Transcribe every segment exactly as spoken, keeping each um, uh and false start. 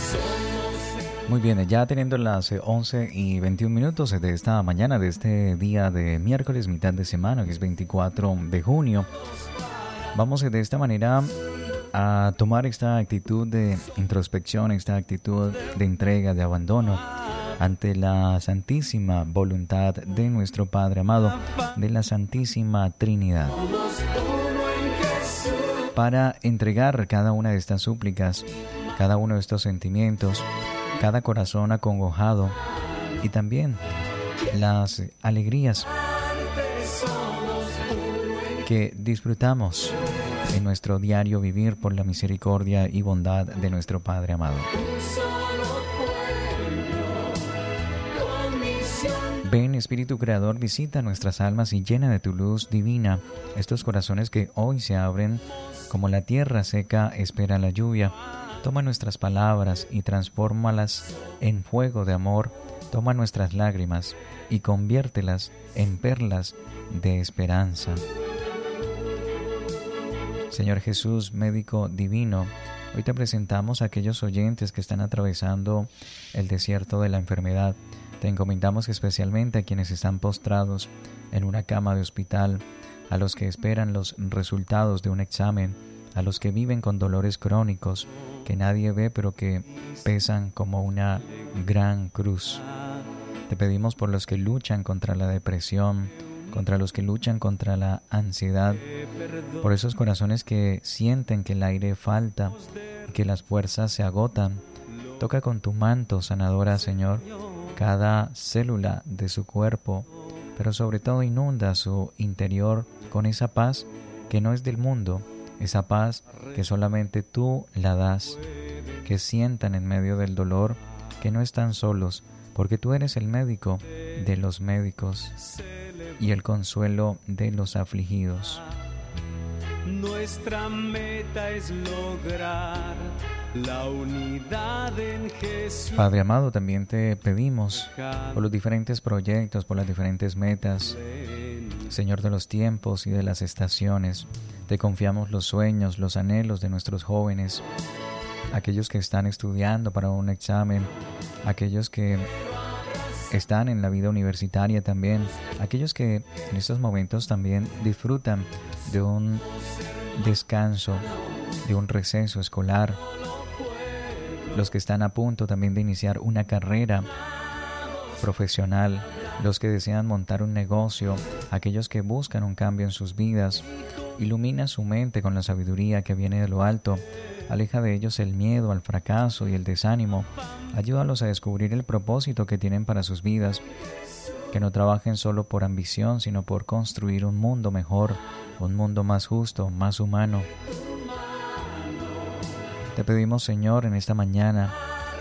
Muy bien, ya teniendo las once y veintiún minutos de esta mañana, de este día de miércoles, mitad de semana, que es veinticuatro de junio, vamos de esta manera a tomar esta actitud de introspección, esta actitud de entrega, de abandono ante la santísima voluntad de nuestro Padre amado, de la Santísima Trinidad, para entregar cada una de estas súplicas, cada uno de estos sentimientos, cada corazón acongojado y también las alegrías que disfrutamos en nuestro diario vivir por la misericordia y bondad de nuestro Padre amado. Ven, Espíritu Creador, visita nuestras almas y llena de tu luz divina estos corazones que hoy se abren como la tierra seca espera la lluvia. Toma nuestras palabras y transfórmalas en fuego de amor. Toma nuestras lágrimas y conviértelas en perlas de esperanza. Señor Jesús, médico divino, hoy te presentamos a aquellos oyentes que están atravesando el desierto de la enfermedad. Te encomendamos especialmente a quienes están postrados en una cama de hospital, a los que esperan los resultados de un examen, a los que viven con dolores crónicos que nadie ve pero que pesan como una gran cruz. Te pedimos por los que luchan contra la depresión, contra los que luchan contra la ansiedad, por esos corazones que sienten que el aire falta y que las fuerzas se agotan. Toca con tu manto sanadora, Señor, cada célula de su cuerpo, pero sobre todo inunda su interior con esa paz que no es del mundo, esa paz que solamente tú la das, que sientan en medio del dolor que no están solos, porque tú eres el médico de los médicos y el consuelo de los afligidos. Nuestra meta es lograr la unidad en Jesús. Padre amado, también te pedimos por los diferentes proyectos, por las diferentes metas, Señor de los tiempos y de las estaciones. Te confiamos los sueños, los anhelos de nuestros jóvenes, aquellos que están estudiando para un examen, aquellos que están en la vida universitaria también, aquellos que en estos momentos también disfrutan de un descanso, de un receso escolar, los que están a punto también de iniciar una carrera profesional, los que desean montar un negocio, aquellos que buscan un cambio en sus vidas. Ilumina su mente con la sabiduría que viene de lo alto. Aleja de ellos el miedo al fracaso y el desánimo. Ayúdalos a descubrir el propósito que tienen para sus vidas. Que no trabajen solo por ambición, sino por construir un mundo mejor, un mundo más justo, más humano. Te pedimos, Señor, en esta mañana,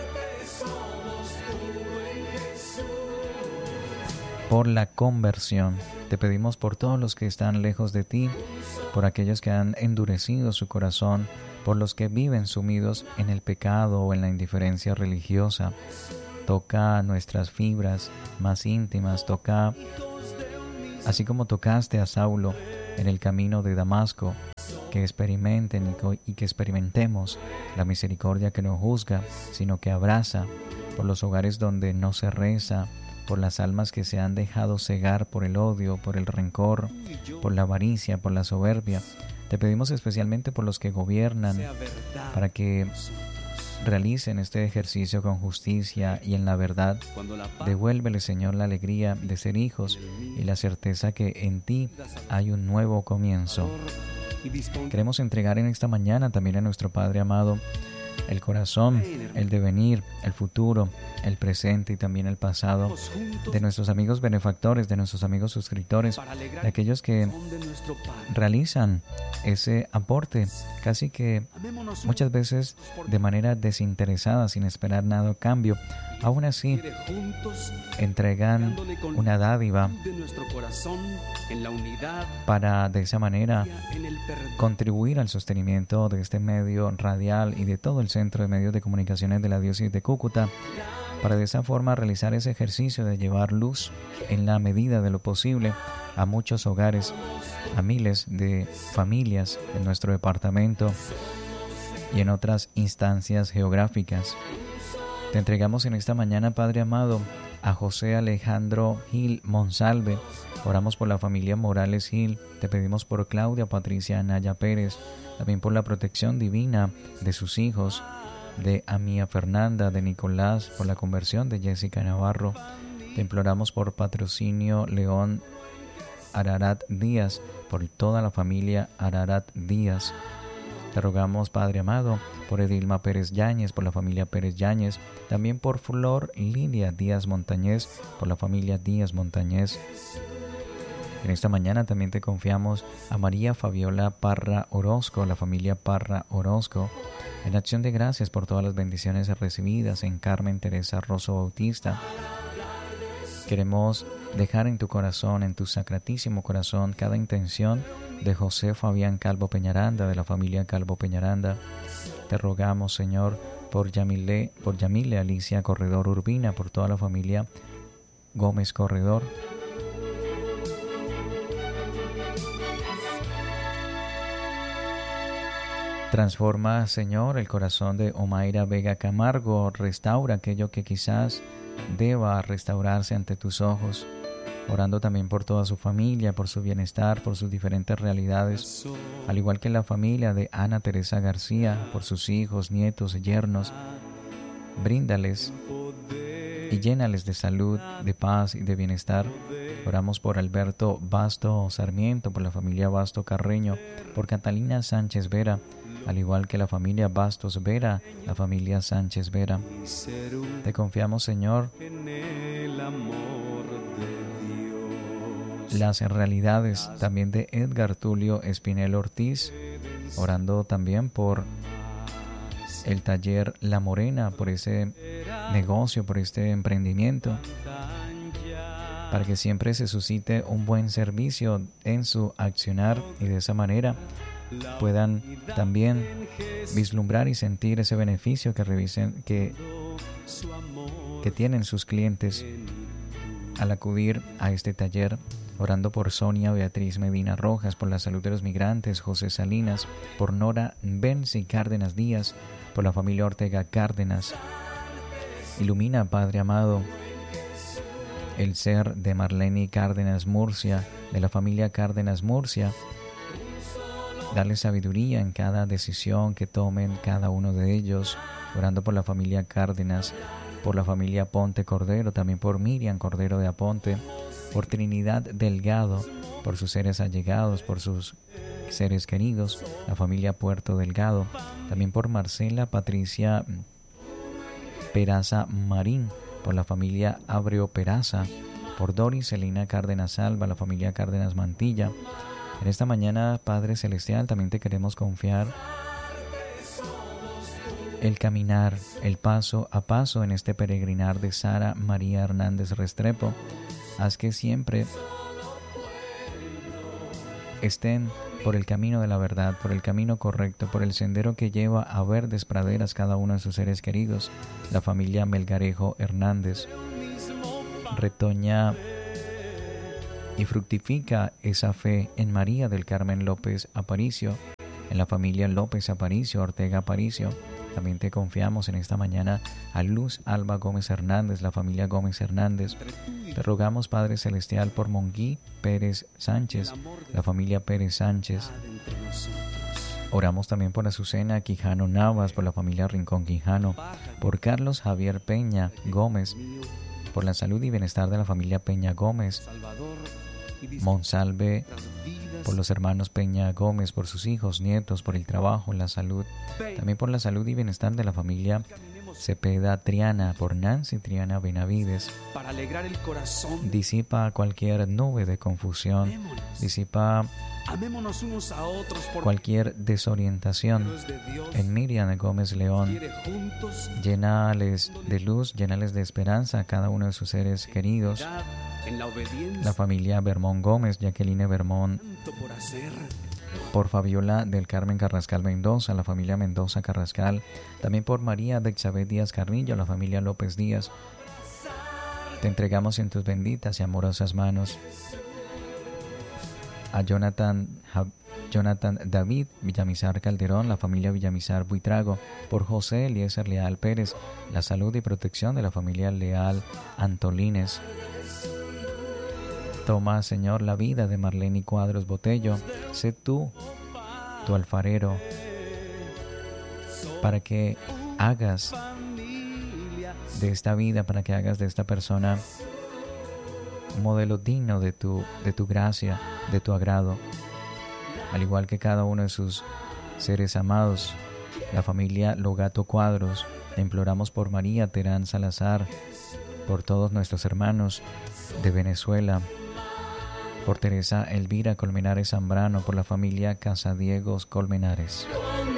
por la conversión. Te pedimos por todos los que están lejos de ti, por aquellos que han endurecido su corazón, por los que viven sumidos en el pecado o en la indiferencia religiosa. Toca nuestras fibras más íntimas, toca, así como tocaste a Saulo en el camino de Damasco, que experimenten y que experimentemos la misericordia que no juzga, sino que abraza, por los hogares donde no se reza, por las almas que se han dejado cegar por el odio, por el rencor, por la avaricia, por la soberbia. Te pedimos especialmente por los que gobiernan, para que realicen este ejercicio con justicia y en la verdad. Devuélvele, Señor, la alegría de ser hijos y la certeza que en ti hay un nuevo comienzo. Queremos entregar en esta mañana también a nuestro Padre amado el corazón, el devenir, el futuro, el presente y también el pasado de nuestros amigos benefactores, de nuestros amigos suscriptores, de aquellos que realizan ese aporte casi que muchas veces de manera desinteresada, sin esperar nada a cambio. Aún así, entregan una dádiva para de esa manera contribuir al sostenimiento de este medio radial y de todo el Centro de Medios de Comunicaciones de la Diócesis de Cúcuta, para de esa forma realizar ese ejercicio de llevar luz en la medida de lo posible a muchos hogares, a miles de familias en nuestro departamento y en otras instancias geográficas. Te entregamos en esta mañana, Padre amado, a José Alejandro Gil Monsalve. Oramos por la familia Morales Gil. Te pedimos por Claudia Patricia Anaya Pérez, también por la protección divina de sus hijos, de Amía Fernanda, de Nicolás, por la conversión de Jessica Navarro. Te imploramos por Patrocinio León Ararat Díaz, por toda la familia Ararat Díaz. Te rogamos, Padre amado, por Edilma Pérez Yáñez, por la familia Pérez Yáñez, también por Flor Lilia Díaz Montañez, por la familia Díaz Montañez. En esta mañana también te confiamos a María Fabiola Parra Orozco, la familia Parra Orozco, en acción de gracias por todas las bendiciones recibidas en Carmen Teresa Rosso Bautista. Queremos dejar en tu corazón, en tu sacratísimo corazón, cada intención de José Fabián Calvo Peñaranda, de la familia Calvo Peñaranda. Te rogamos, Señor, por Yamile, por Yamile Alicia Corredor Urbina, por toda la familia Gómez Corredor. Transforma, Señor, el corazón de Omaira Vega Camargo. Restaura aquello que quizás deba restaurarse ante tus ojos. Orando también por toda su familia, por su bienestar, por sus diferentes realidades, al igual que la familia de Ana Teresa García, por sus hijos, nietos y yernos. Bríndales y llénales de salud, de paz y de bienestar. Oramos por Alberto Basto Sarmiento, por la familia Basto Carreño, por Catalina Sánchez Vera, al igual que la familia Bastos Vera, la familia Sánchez Vera. Te confiamos, Señor, las realidades también de Edgar Tulio Espinel Ortiz, orando también por el taller La Morena, por ese negocio, por este emprendimiento, para que siempre se suscite un buen servicio en su accionar y de esa manera puedan también vislumbrar y sentir ese beneficio que revisen que, que tienen sus clientes al acudir a este taller. Orando por Sonia Beatriz Medina Rojas, por la salud de los migrantes, José Salinas, por Nora Benzi Cárdenas Díaz, por la familia Ortega Cárdenas. Ilumina, Padre amado, el ser de Marlene Cárdenas Murcia, de la familia Cárdenas Murcia. Dale sabiduría en cada decisión que tomen cada uno de ellos. Orando por la familia Cárdenas, por la familia Ponte Cordero, también por Miriam Cordero de Aponte, por Trinidad Delgado, por sus seres allegados, por sus seres queridos, la familia Puerto Delgado, también por Marcela Patricia Peraza Marín, por la familia Abreu Peraza, por Doris Celina Cárdenas Alba, la familia Cárdenas Mantilla. En esta mañana, Padre Celestial, también te queremos confiar el caminar, el paso a paso en este peregrinar de Sara María Hernández Restrepo. Haz que siempre estén por el camino de la verdad, por el camino correcto, por el sendero que lleva a verdes praderas cada uno de sus seres queridos. La familia Melgarejo Hernández retoña y fructifica esa fe en María del Carmen López Aparicio, en la familia López Aparicio, Ortega Aparicio. También te confiamos en esta mañana a Luz Alba Gómez Hernández, la familia Gómez Hernández. Te rogamos, Padre Celestial, por Monguí Pérez Sánchez, la familia Pérez Sánchez. Oramos también por Azucena Quijano Navas, por la familia Rincón Quijano, por Carlos Javier Peña Gómez, por la salud y bienestar de la familia Peña Gómez, Monsalve, por los hermanos Peña Gómez, por sus hijos, nietos, por el trabajo, la salud, también por la salud y bienestar de la familia Cepeda Triana, por Nancy Triana Benavides. Para alegrar el corazón. Disipa cualquier nube de confusión, Amémonos. disipa Amémonos unos a otros por cualquier desorientación en Miriam Gómez León. Llénales de luz, llénales de esperanza a cada uno de sus seres queridos. En la obediencia. La familia Bermón Gómez, Jacqueline Bermón, Por hacer. por Fabiola del Carmen Carrascal Mendoza, la familia Mendoza Carrascal, también por María de Xabet Díaz Carrillo, la familia López Díaz. Te entregamos en tus benditas y amorosas manos a Jonathan Jonathan David Villamizar Calderón, la familia Villamizar Buitrago, por José Eliezer Leal Pérez, la salud y protección de la familia Leal Antolines. Toma, Señor, la vida de Marlene Cuadros Botello. Sé tú, tu alfarero, para que hagas de esta vida, para que hagas de esta persona un modelo digno de tu, de tu gracia, de tu agrado, al igual que cada uno de sus seres amados. La familia Logato Cuadros, te imploramos por María Terán Salazar, por todos nuestros hermanos de Venezuela, por Teresa Elvira Colmenares Zambrano, por la familia Casadiegos Colmenares.